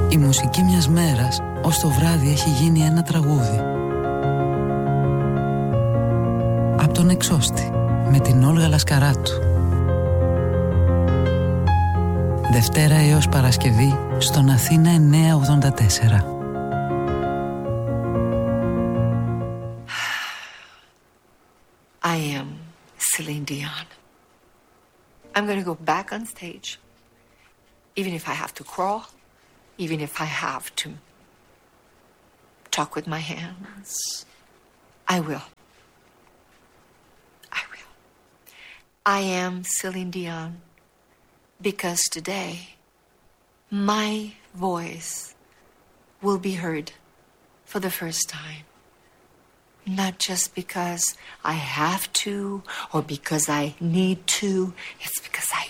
Η μουσική μιας μέρας ως το βράδυ έχει γίνει ένα τραγούδι. Απ' τον Εξώστη με την Όλγα Λασκαράτου. Δευτέρα έως Παρασκευή στον Αθήνα 984. I am Celine Dion. I'm going to go back on stage, even if I have to crawl, even if I have to talk with my hands. I will. I will. I am Celine Dion because today my voice will be heard for the first time. Not just because I have to or because I need to, it's because I